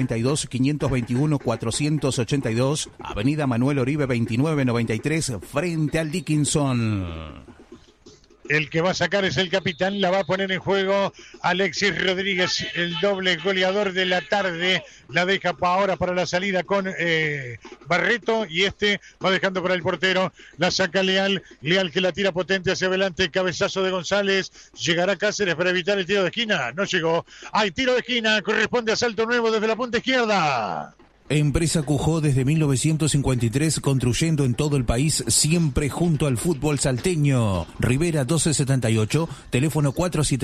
092-521-482, Avenida Manuel Oribe 2993, frente al Dickinson. El que va a sacar es el capitán, la va a poner en juego Alexis Rodríguez, el doble goleador de la tarde. La deja ahora para la salida con Barreto y va dejando para el portero. La saca Leal que la tira potente hacia adelante, cabezazo de González. Llegará Cáceres para evitar el tiro de esquina, no llegó. Hay tiro de esquina, corresponde a Salto Nuevo desde la punta izquierda. Empresa Cujó desde 1953, construyendo en todo el país, siempre junto al fútbol salteño. Rivera 1278, teléfono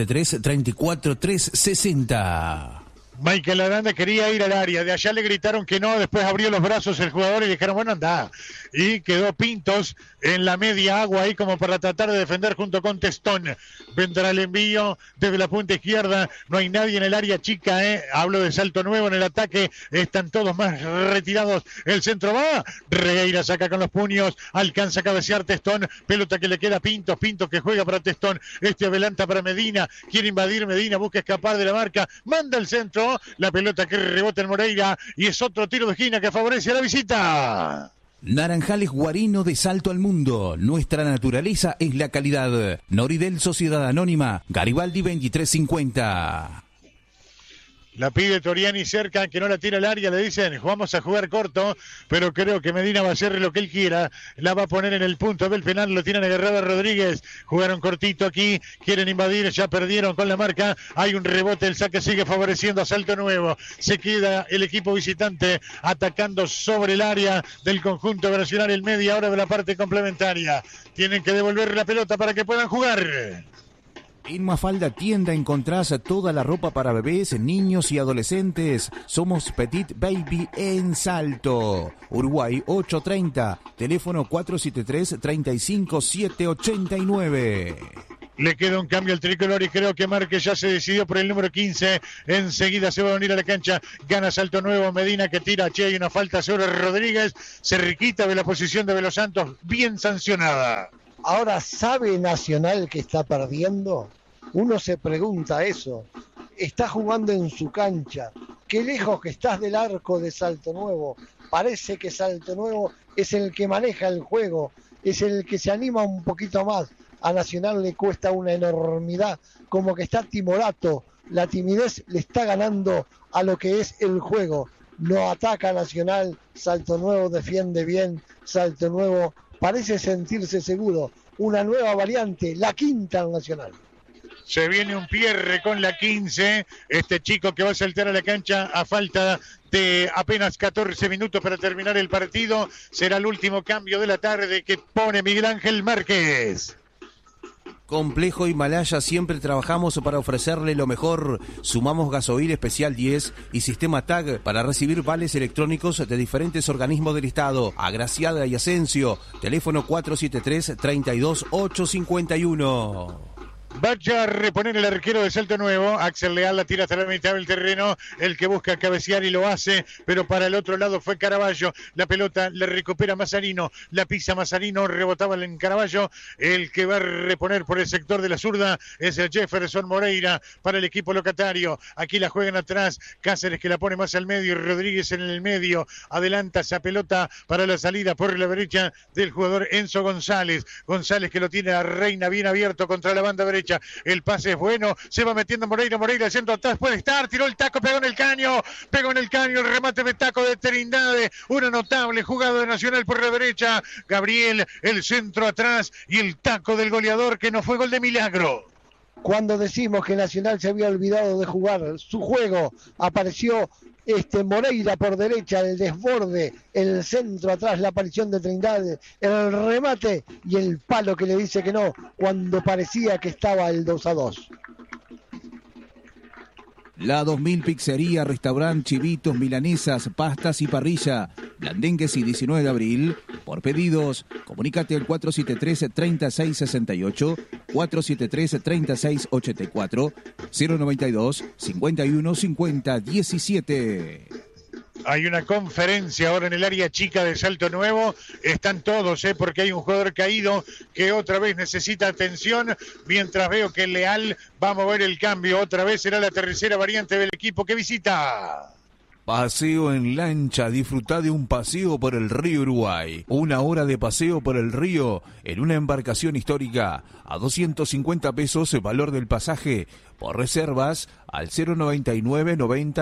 473-34360. Michael Aranda quería ir al área, de allá le gritaron que no, después abrió los brazos el jugador y dijeron, bueno, anda. Y quedó Pintos en la media agua ahí como para tratar de defender junto con Testón. Vendrá el envío desde la punta izquierda, no hay nadie en el área chica, hablo de Salto Nuevo en el ataque, están todos más retirados, el centro va, Regueira saca con los puños, alcanza a cabecear Testón, pelota que le queda a Pintos que juega para Testón, adelanta para Medina, quiere invadir Medina, busca escapar de la marca, manda el centro, la pelota que rebota en Moreira y es otro tiro de esquina que favorece a la visita. Naranjales Guarino de Salto al Mundo. Nuestra naturaleza es la calidad. Noridel Sociedad Anónima, Garibaldi 2350. La pide Toriani cerca, que no la tira al área, le dicen, vamos a jugar corto, pero creo que Medina va a hacer lo que él quiera, la va a poner en el punto del penal, lo tienen agarrado a Rodríguez, jugaron cortito aquí, quieren invadir, ya perdieron con la marca, hay un rebote, el saque sigue favoreciendo a Salto Nuevo, se queda el equipo visitante atacando sobre el área del conjunto nacional en media hora de la parte complementaria, tienen que devolver la pelota para que puedan jugar. En Mafalda Tienda encontrás toda la ropa para bebés, niños y adolescentes. Somos Petit Baby en Salto. Uruguay 830, teléfono 473-35789. Le queda un cambio al tricolor y creo que Márquez ya se decidió por el número 15. Enseguida se va a venir a la cancha. Gana Salto Nuevo. Medina que tira. Che, hay una falta sobre Rodríguez. Se quita de la posición de Velos Santos. Bien sancionada. Ahora, ¿sabe Nacional que está perdiendo? Uno se pregunta eso. Está jugando en su cancha. Qué lejos que estás del arco de Salto Nuevo. Parece que Salto Nuevo es el que maneja el juego. Es el que se anima un poquito más. A Nacional le cuesta una enormidad. Como que está timorato. La timidez le está ganando a lo que es el juego. No ataca Nacional. Salto Nuevo defiende bien. Salto Nuevo parece sentirse seguro. Una nueva variante, la quinta Nacional. Se viene un Pierre con la 15. Este chico que va a saltar a la cancha a falta de apenas 14 minutos para terminar el partido. Será el último cambio de la tarde que pone Miguel Ángel Márquez. Complejo Himalaya, siempre trabajamos para ofrecerle lo mejor. Sumamos gasoil especial 10 y sistema TAG para recibir vales electrónicos de diferentes organismos del Estado. Agraciada y Asensio, teléfono 473-32851. Vaya a reponer el arquero de Salto Nuevo. Axel Leal la tira hasta la mitad del terreno. El que busca cabecear y lo hace, pero para el otro lado fue Caraballo. La pelota le recupera Mazarino. La pisa Mazarino, rebotaba en Caraballo. El que va a reponer por el sector de la zurda es el Jefferson Moreira para el equipo locatario. Aquí la juegan atrás. Cáceres que la pone más al medio y Rodríguez en el medio. Adelanta esa pelota para la salida por la derecha del jugador Enzo González. González que lo tiene a Reina bien abierto contra la banda derecha. El pase es bueno, se va metiendo Moreira, el centro atrás puede estar, tiró el taco, pegó en el caño, el remate de taco de Trindade, una notable jugada de Nacional por la derecha, Gabriel, el centro atrás y el taco del goleador que no fue gol de milagro. Cuando decimos que Nacional se había olvidado de jugar su juego, apareció Moreira por derecha, el desborde, el centro atrás, la aparición de Trindade, el remate y el palo que le dice que no, cuando parecía que estaba el 2-2. La 2000 Pizzería, Restaurant, Chivitos, Milanesas, Pastas y Parrilla. Blandengues y 19 de abril. Por pedidos, comunícate al 473-3668, 473-3684, 092-5150-17. Hay una conferencia ahora en el área chica de Salto Nuevo. Están todos, porque hay un jugador caído que otra vez necesita atención. Mientras veo que Leal va a mover el cambio. Otra vez será la tercera variante del equipo que visita. Paseo en lancha, disfrutá de un paseo por el río Uruguay. 1 hora de paseo por el río en una embarcación histórica. A 250 pesos el valor del pasaje. Por reservas al 099 90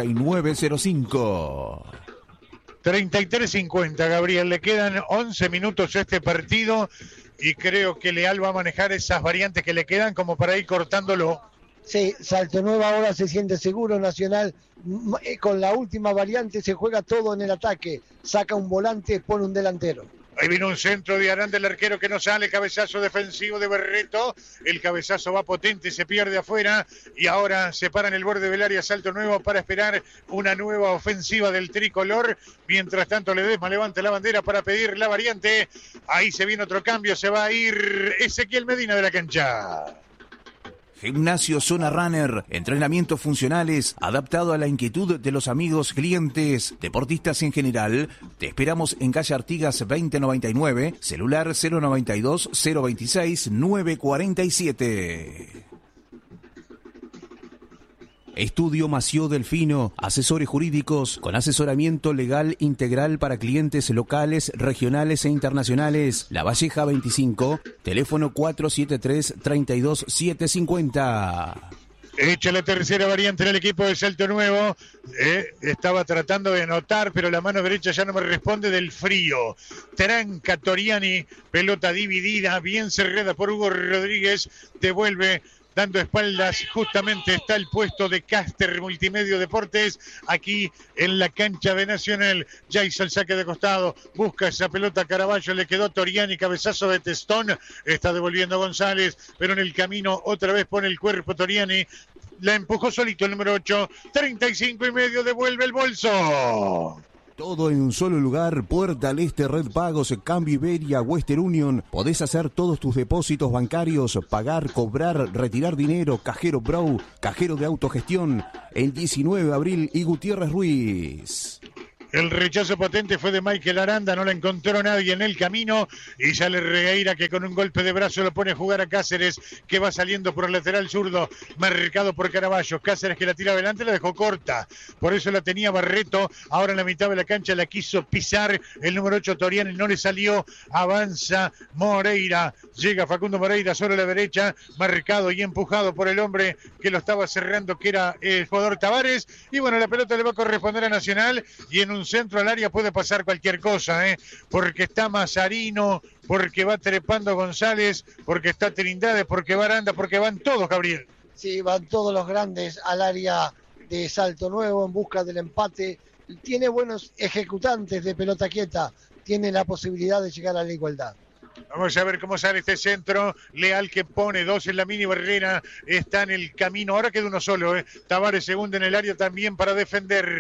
3905. 33-50, Gabriel. Le quedan 11 minutos a este partido y creo que Leal va a manejar esas variantes que le quedan como para ir cortándolo. Sí, Salto Nuevo ahora se siente seguro. Nacional con la última variante se juega todo en el ataque. Saca un volante, pone un delantero. Ahí viene un centro de Aranda, el arquero que no sale, cabezazo defensivo de Berreto, el cabezazo va potente, se pierde afuera y ahora se para en el borde del área Salto Nuevo para esperar una nueva ofensiva del tricolor. Mientras tanto Ledesma levanta la bandera para pedir la variante, ahí se viene otro cambio, se va a ir Ezequiel Medina de la cancha. Gimnasio Zona Runner, entrenamientos funcionales, adaptado a la inquietud de los amigos, clientes, deportistas en general. Te esperamos en calle Artigas 2099, celular 092 026 947. Estudio Mació Delfino, asesores jurídicos con asesoramiento legal integral para clientes locales, regionales e internacionales. La Valleja 25, teléfono 473-32750. Hecha la tercera variante en el equipo de Salto Nuevo. Estaba tratando de anotar, pero la mano derecha ya no me responde del frío. Tranca Toriani, pelota dividida, bien cerrada por Hugo Rodríguez. Devuelve. Dando espaldas, justamente está el puesto de Caster Multimedio Deportes, aquí en la cancha de Nacional. Ya hizo el saque de costado, busca esa pelota Caraballo, le quedó Toriani, cabezazo de Testón, está devolviendo González, pero en el camino otra vez pone el cuerpo Toriani, la empujó solito el número 8, 35,5, devuelve el bolso. Todo en un solo lugar, Puerta al Este, Red Pagos, Cambio Iberia, Western Union. Podés hacer todos tus depósitos bancarios, pagar, cobrar, retirar dinero, Cajero Bro, cajero de autogestión, en 19 de abril y Gutiérrez Ruiz. El rechazo potente fue de Michael Aranda, no la encontró nadie en el camino y sale Regueira que con un golpe de brazo lo pone a jugar a Cáceres que va saliendo por el lateral zurdo, marcado por Caraballo. Cáceres que la tira adelante, la dejó corta, por eso la tenía Barreto, ahora en la mitad de la cancha la quiso pisar el número 8 Toriani, no le salió, avanza Moreira, llega Facundo Moreira sobre la derecha, marcado y empujado por el hombre que lo estaba cerrando que era el jugador Tavares y bueno, la pelota le va a corresponder a Nacional y en un centro al área puede pasar cualquier cosa, porque está Mazarino, porque va trepando González, porque está Trindade, porque va Aranda, porque van todos, Gabriel. Sí, van todos los grandes al área de Salto Nuevo en busca del empate. Tiene buenos ejecutantes de pelota quieta, tiene la posibilidad de llegar a la igualdad. Vamos a ver cómo sale este centro. Leal que pone 2 en la mini barrera. Está en el camino. Ahora queda uno solo. Tavares segundo en el área también para defender.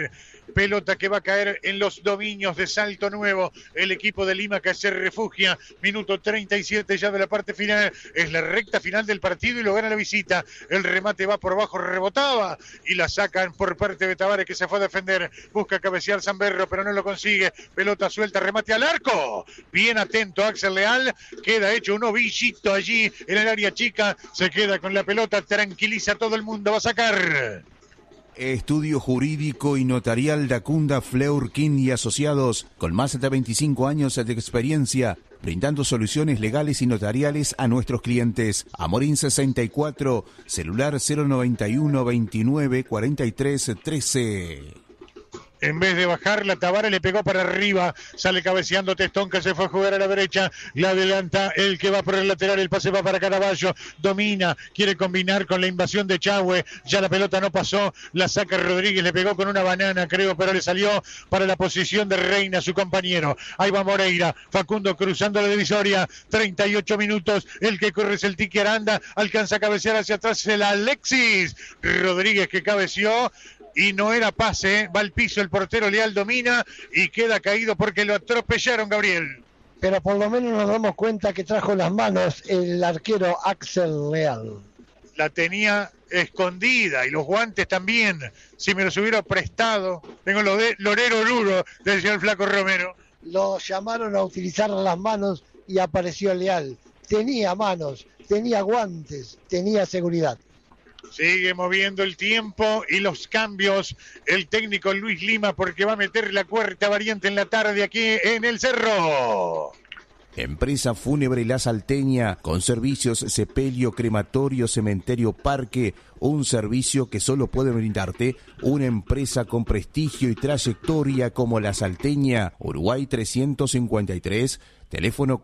Pelota que va a caer en los dominios de Salto Nuevo. El equipo de Lima que se refugia. Minuto 37 ya de la parte final. Es la recta final del partido y lo gana la visita. El remate va por abajo, rebotaba y la sacan por parte de Tavares, que se fue a defender. Busca cabecear Zamberro, pero no lo consigue. Pelota suelta, remate al arco. Bien atento Axel Leal. Queda hecho un ovillito allí en el área chica. Se queda con la pelota, tranquiliza a todo el mundo. Va a sacar. Estudio Jurídico y Notarial Dacunda Fleurkin y Asociados, con más de 25 años de experiencia, brindando soluciones legales y notariales a nuestros clientes. Amorín 64, celular 091 29 43 13. En vez de bajarla, Tavares le pegó para arriba. Sale cabeceando Testón, que se fue a jugar a la derecha. La adelanta el que va por el lateral. El pase va para Caraballo. Domina. Quiere combinar con la invasión de Chahue. Ya la pelota no pasó. La saca Rodríguez. Le pegó con una banana, creo, pero le salió para la posición de Reina, su compañero. Ahí va Moreira. Facundo cruzando la divisoria. 38 minutos. El que corre es el Tiki Aranda. Alcanza a cabecear hacia atrás el Alexis Rodríguez, que cabeció. Y no era pase, va al piso el portero Leal, domina y queda caído porque lo atropellaron, Gabriel. Pero por lo menos nos damos cuenta que trajo las manos el arquero Axel Leal. La tenía escondida y los guantes también. Si me los hubiera prestado, tengo lo de Lorero Duro, decía el flaco Romero. Lo llamaron a utilizar las manos y apareció Leal. Tenía manos, tenía guantes, tenía seguridad. Sigue moviendo el tiempo y los cambios el técnico Luis Lima, porque va a meter la cuarta variante en la tarde aquí en el Cerro. Empresa Fúnebre La Salteña, con servicios sepelio, crematorio, cementerio, parque, un servicio que solo puede brindarte una empresa con prestigio y trayectoria como La Salteña. Uruguay 353, teléfono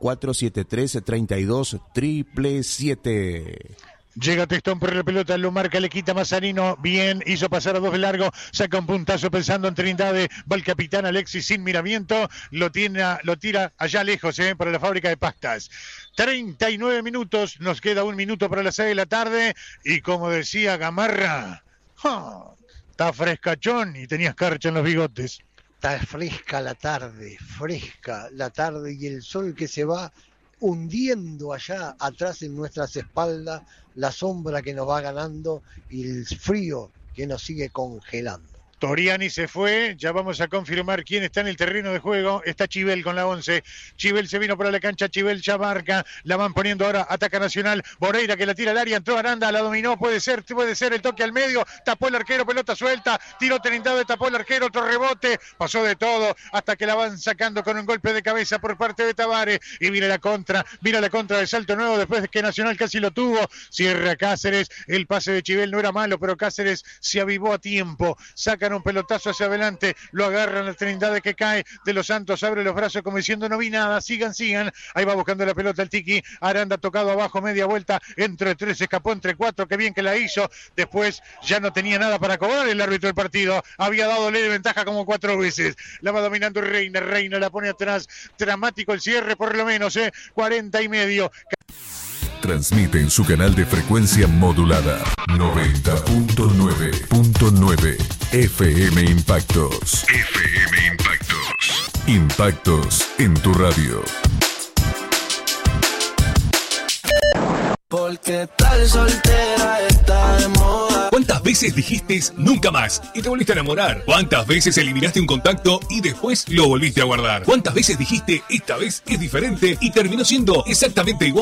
473-32-777. Llega Testón por la pelota, lo marca, le quita Mazarino, bien, hizo pasar a dos de largo, saca un puntazo pensando en Trindade, va el capitán Alexis sin miramiento, lo tira allá lejos, para la fábrica de pastas. 39 minutos, nos queda un minuto para las 6 de la tarde, y como decía Gamarra, está frescachón y tenía escarcha en los bigotes. Está fresca la tarde y el sol que se va hundiendo allá atrás en nuestras espaldas, la sombra que nos va ganando y el frío que nos sigue congelando. Toriani se fue, ya vamos a confirmar quién está en el terreno de juego. Está Chivel con la 11. Chivel se vino para la cancha, Chivel ya marca, la van poniendo ahora, ataca Nacional. Moreira que la tira al área, entró Aranda, la dominó, puede ser el toque al medio, tapó el arquero, pelota suelta, tiró Trindade, tapó el arquero, otro rebote, pasó de todo, hasta que la van sacando con un golpe de cabeza por parte de Tavares, y viene la contra de Salto Nuevo, después de que Nacional casi lo tuvo, cierra Cáceres, el pase de Chivel no era malo, pero Cáceres se avivó a tiempo, sacan un pelotazo hacia adelante, lo agarran a Trindade que cae, de los Santos abre los brazos como diciendo no vi nada, sigan, ahí va buscando la pelota el Tiki, Aranda tocado abajo, media vuelta, entre tres, escapó entre cuatro, qué bien que la hizo, después ya no tenía nada para cobrar el árbitro del partido, había dado ley de ventaja como 4 veces, la va dominando Reina la pone atrás, dramático el cierre por lo menos, 40 y medio. Transmite en su canal de frecuencia modulada 90.9.9 FM Impactos. FM Impactos. Impactos en tu radio. Porque tal soltera está de moda. ¿Cuántas veces dijiste nunca más y te volviste a enamorar? ¿Cuántas veces eliminaste un contacto y después lo volviste a guardar? ¿Cuántas veces dijiste esta vez es diferente y terminó siendo exactamente igual?